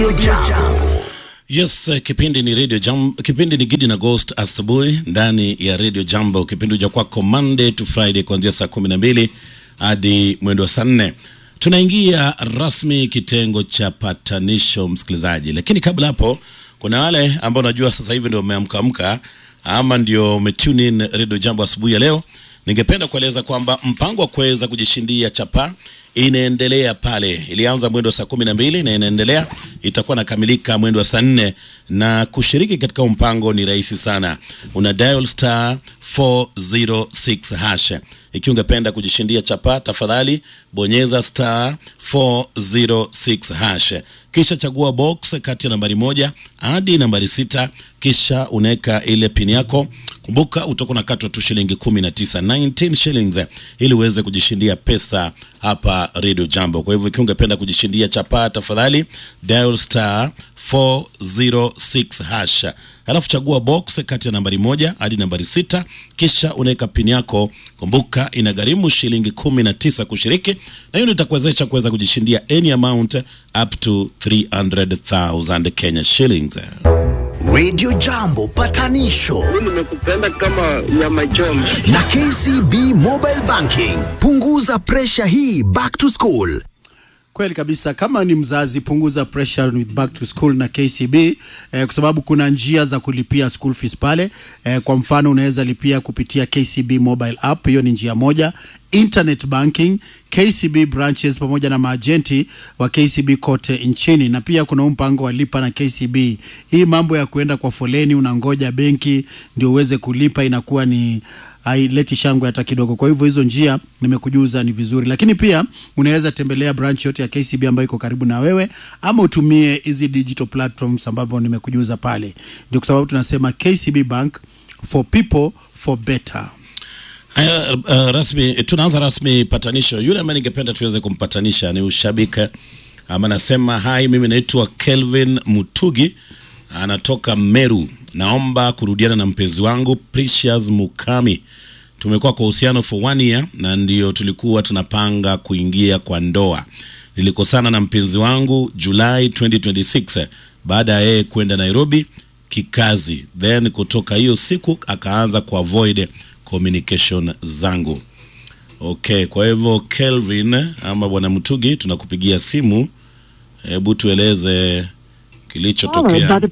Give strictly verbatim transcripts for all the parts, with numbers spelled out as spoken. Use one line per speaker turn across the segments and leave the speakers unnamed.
Yes, kipindi ni Radio Jambo, kipindi ni Gidi na Ghost asubuhi ndani ya Radio Jambo. Kipindi huja kwako Monday to Friday kuanzia saa kumi na mbili hadi mwendo wa saa nne. Tunaingia rasmi kitengo cha patanisho, msikilizaji. Lakini kabla hapo, kuna wale ambao najua sasa hivi ndio wameamka ama ndio umetune in Radio Jambo asubuhi ya leo. Ningependa kueleza kwamba mpango wa kuweza kujishindia chapa inaendelea pale. Ilianza mwendo wa saa kumi na mbili na inaendelea, itakuwa nakamilika mwendo wa saa nne. Na kushiriki katika mpango ni rahisi sana. Una dial star four oh six hash. Ikiwa ungependa kujishindia chapa, tafadhali bonyeza star four oh six hash. Kisha chagua box kati ya nambari moja hadi nambari sita, kisha unaweka ile pin yako. Kumbuka utakuwa unakatwa tu shilingi kumi na tisa, nineteen shillings, ili uweze kujishindia pesa hapa Radio Jambo. Kwa hivyo ikiwa ungependa kujishindia chapa, tafadhali dial star four oh six hash. Alafu chagua box kati ya nambari moja hadi nambari sita, kisha unaweka pin yako. Kumbuka inagharimu shilingi kumi na tisa kushiriki, na hiyo itakuwezesha kuweza kujishindia any amount up to three hundred thousand Kenya shillings.
Radio Jambo patanisho.
Mimi nimekupenda kama ya machoma.
Na K C B Mobile Banking. Punguza pressure hii back to school.
Kweli kabisa, kama ni mzazi, punguza pressure with back to school na K C B, eh, kwa sababu kuna njia za kulipia school fees pale. Eh, kwa mfano unaweza lipia kupitia K C B mobile app, hiyo ni njia moja. Internet banking, K C B branches pamoja na maagenti wa K C B kote nchini, na pia kuna mpango wa lipa na K C B. Hii mambo ya kuenda kwa foleni unangoja benki ndio uweze kulipa inakuwa ni haileti shangwe hata kidogo. Kwa hivyo hizo njia nimekujuza ni vizuri, lakini pia unaweza tembelea branch yote ya K C B ambayo iko karibu na wewe, ama utumie hizi digital platforms ambapo nimekujuza pale. Ndio kwa sababu tunasema K C B Bank, for people for better.
Haya, uh, rasmi tunaanza rasmi patanisho. Yule ambaye ningependa tuweze kumpatanisha ni ushabika. Ama nasema hai, mimi naitwa Kelvin Mutugi, anatoka Meru. Naomba kurudiana na mpenzi wangu Precious Mukami. Tumekuwa kwa uhusiano for one year na ndio tulikuwa tunapanga kuingia kwa ndoa. Nilikosana na mpenzi wangu July twenty twenty-six baada ya yeye kwenda Nairobi kikazi. Then kutoka hiyo siku akaanza ku avoid communication zangu. Okay, kwa hivyo Kelvin ama bwana Mutugi, tunakupigia simu. Hebu tueleze kilichotokea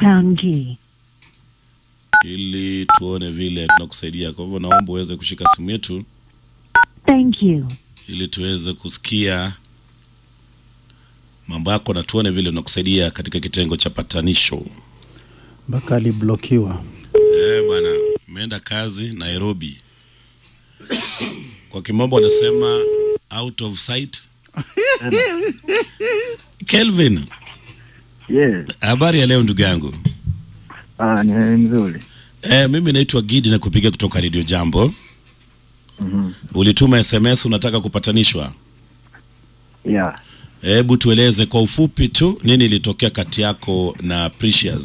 ili tuone vile tunakusaidia. Kwa hivyo naomba uweze kushika simu yetu.
Thank you.
Ili tuweze kusikia mambo yako na tuone vile tunakusaidia katika kitengo cha patanisho.
Bakali blokiwa.
Eh bwana, umeenda kazi Nairobi. Kwa kimombo wanasema out of sight. Kelvin.
Yes.
Habari ya leo ndugu yangu?
Ah, ni nzuri.
Eh, mimi naitwa Gidi na kupiga kutoka Radio Jambo.
Mhm.
Ulituma S M S unataka kupatanishwa?
Yeah.
Hebu tueleze kwa ufupi tu nini ilitokea kati yako na Precious.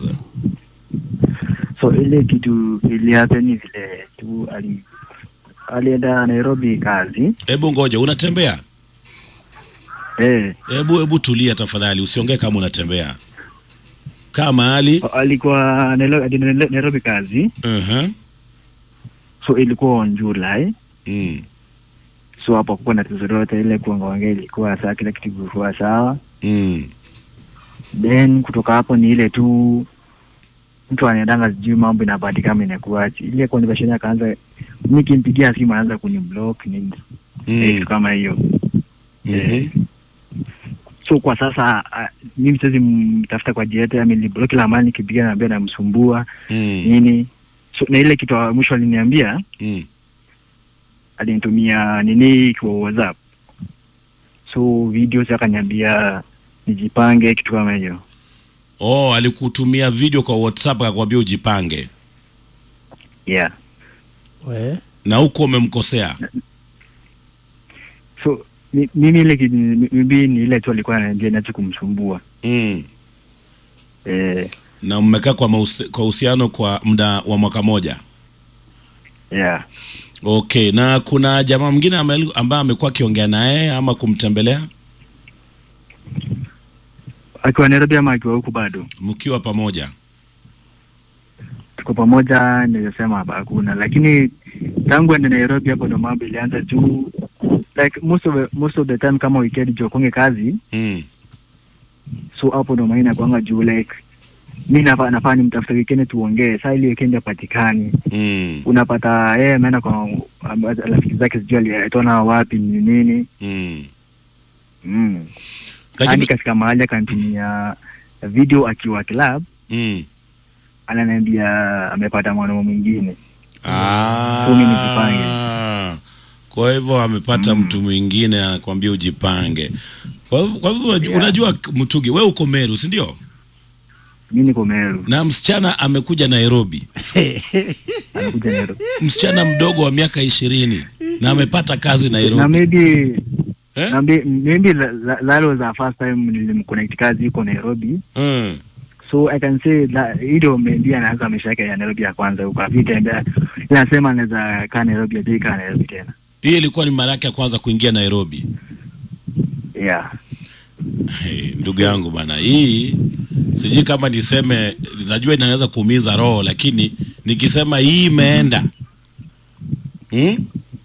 So ile kitu ilihappen vile tu ali alienda Nairobi kazi.
Hebu ngoja, unatembea?
Eh.
Hebu hebu tulia tafadhali, usiongee kama unatembea. Kama mahali
alikuwa Nairobi, Nairobi kazi.
Uh-huh.
So ilikuwa on July.
Mm.
So hapo kwa na tuzorote ile kuongea ilikuwa sawa, kila kitu kilikuwa sawa.
Mm.
Then kutoka hapo ni ile tu mtu anaendanga sijui mambo inabadilika kama inakuwa ile conversation akaanza, nikimpigia simu anaanza kuniblock nini.
Mm.
Eh, kama hiyo.
Mhm.
Eh. So kwa sasa uh, mimi sasa mtafuta kwa jiete, ameniblock kila mali, nikipiga naambia namsumbua.
Mm.
Nini. So na ile kitu mwisho aliniambia,
Mm.
alinitumia nini kwa WhatsApp. So videos akaniambia nijipange kitu kama hiyo.
Oh, alikutumia video kwa WhatsApp akakwambia ujipange.
Yeah.
We.
Na huko umemkosea.
So mimi ile mimi ni ile tu alikuwa ananiambia nacho kumsumbua.
Mm.
Eh.
Na mmekaa kwa mahusi, kwa uhusiano kwa muda wa mwaka moja.
Yeah.
Okay, na kuna jamaa mwingine ambaye amekuwa akiongea naye ama kumtembelea?
Akiwa Nairobi ama akiwa huku bado?
Mkiwa pamoja.
Tuko pamoja, nilisema hapa hakuna, lakini tangu ende Nairobi hapo ndo mambo ilianza juu, like most of the, most of the time kama weekend jo konge kazi.
Mm.
So hapo ndo maana kwanga juu, like mimi nafaa nafaa nimtafuta weekend tuongee. Sasa ile weekend hapatikani.
Mm.
Unapata yeye ameenda kwa rafiki zake, sijui alitoana wapi ni nini.
Mm.
Mm.
Lakini
Hadi katika mahali akanitumia video akiwa club.
Mm.
Ananiambia amepata mwanaume mwingine.
Ah.
Mimi nijipange.
Kwa hivyo amepata mm. mtu mwingine anakuambia ujipange. Kwa hivyo, kwa hivyo unajua, yeah. unajua Mutugi, wewe uko Meru, si ndio?
Mimi niko Meru.
Na msichana amekuja Nairobi.
Amekuja Nairobi.
Msichana mdogo wa miaka ishirini na amepata kazi Nairobi.
Na maybe
eh?
na maybe that was the first time nilimconnect kazi yuko Nairobi.
Mm.
So I can say that hiyo maybe anaanza maisha yake ya Nairobi ya kwanza huko. Akitembea inasema anaweza kaa Nairobi hadi kaa Nairobi tena.
Hii ilikuwa ni mara yake ya kwanza kuingia Nairobi.
Yeah.
Hey, ndugu yangu bana, hii sijui kama niseme, najua inaweza kuumiza roho, lakini nikisema hii imeenda. Hmm?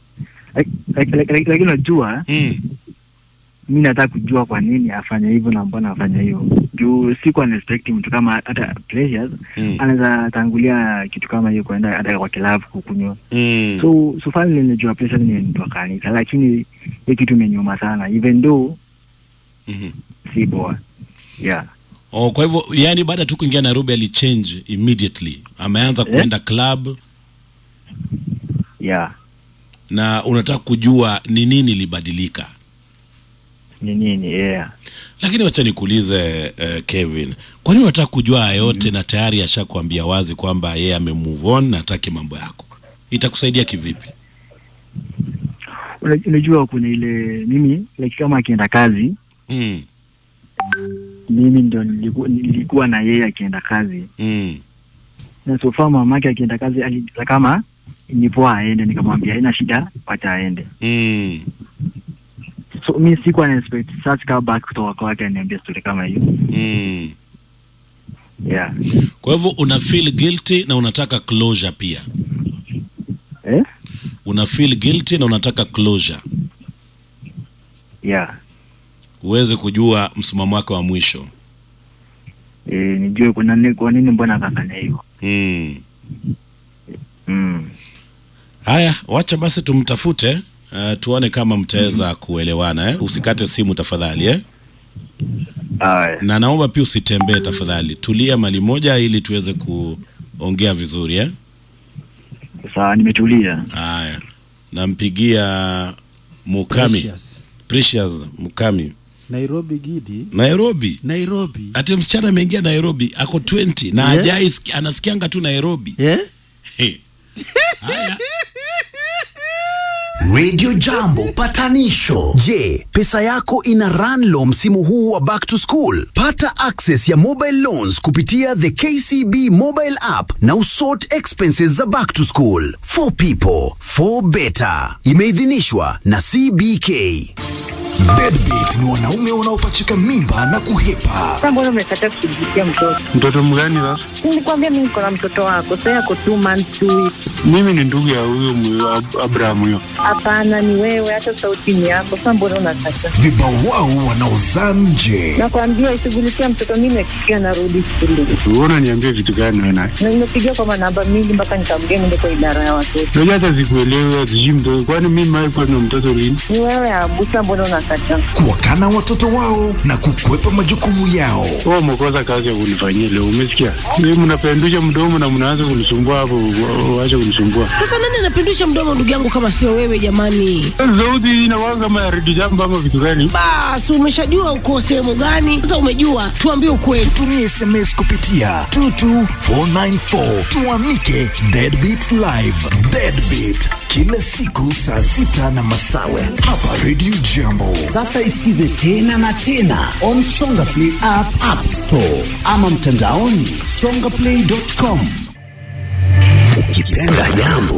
Lakini unajua,
mm.
mimi nataka kujua kwa nini afanya hivyo na mbona afanya hivyo. Juu sikuwa na expect mtu kama hata Precious mm. anaweza tangulia kitu kama hiyo kwenda hata kwa club kukunywa.
Mm.
So so far nilijua Precious ni mtu wa kanisa, lakini hii kitu imenyuma sana, even though
mhm
si boa. Yeah.
Oh, kwa hivyo yani baada tu kuingia Nairobi ali change immediately. Ameanza yeah. kwenda club.
Yeah.
Na unataka kujua ni nini libadilika?
Ni nini? Yeah.
Lakini wacha nikuulize uh, Kevin, kwa nini unataka kujua yote mm-hmm. na tayari ashakwambia wazi kwamba yeye ame move on na hataki mambo yako? Itakusaidia kivipi?
Unajua kuna ile mimi like kama akienda kazi
mm.
mimi ndio nilikuwa, nilikuwa na yeye akienda kazi.
Mm.
Na so far mama yake akienda kazi alisa kama ni poa aende, nikamwambia haina shida acha aende.
Mm.
So mimi sikuwa na expect sasa kama back kutoka kwake aniambia story kama hiyo.
Mm.
Yeah.
Kwa hivyo una feel guilty na unataka closure pia.
Eh?
Una feel guilty na unataka closure.
Yeah.
Uweze kujua msimamo wake wa mwisho.
Eh, nijue kuna nini, kwa nini mbona akafanya hivyo.
Mm.
Mm.
Haya, wacha basi tumtafute, uh, tuone kama mtaweza mm-hmm. kuelewana eh. Usikate simu tafadhali eh.
Aya.
Na naomba pia usitembee tafadhali. Tulia mali moja ili tuweze kuongea vizuri eh.
Sawa, nimetulia.
Haya. Nampigia Mukami.
Precious.
Precious Mukami.
Nairobi Gidi.
Nairobi.
Nairobi.
Ati msichana ameingia Nairobi, ako twenty na yeah. ajai anasikianga tu Nairobi.
Eh?
Hey. Haya.
Radio Jambo patanisho. Je, pesa yako ina run low msimu huu wa back to school? Pata access ya mobile loans kupitia the K C B mobile app na usort expenses za back to school. For people, for better. Imeidhinishwa na C B K.
Deadbeat ni wanaume wanaopachika mimba na kuhepa.
Sasa mbona umekataa kushughulikia mtoto?
Mtoto mgani sasa?
Nilikwambia mimi niko na mtoto wako, sasa yako two months two weeks.
Mimi ni ndugu ya huyo Abraham huyo.
Hapana, ni wewe, hata sauti ni yako. Sasa mbona unakataa?
Vibao wao wanaozaa nje.
Nakwambia ishughulikia mtoto, mimi nakifikia narudi shule.
Unaona niambie kitu gani wewe naye?
Na nimepigia kwa namba mingi mpaka nikamgeni ndio kwa idara ya watoto.
Unajua hata sikuelewi sijui mtoto. Kwani mimi mimi kwa na mtoto lini?
Ni wewe Abusa, mbona unakataa?
Kuwakana watoto wao na kukwepa majukumu yao.
Wewe umekosa kazi ya kunifanyia leo, umesikia? Mimi mnapendusha mdomo na mnaanza kunisumbua hapo, waache kunisumbua.
Sasa nani anapendusha mdomo ndugu yangu kama sio wewe jamani?
Sauti inawaga kama ya redio Jambo ama vitu gani?
Basi umeshajua uko sehemu gani? Sasa umejua, tuambie ukweli.
Tutumie S M S kupitia two two four nine four. Tuamike Deadbeat Live. Deadbeat kila siku saa sita na masawe hapa Radio Jambo.
Sasa isikize tena na tena on Songa Play app, App Store ama mtandaoni songaplay dot com. Ukipenda jambo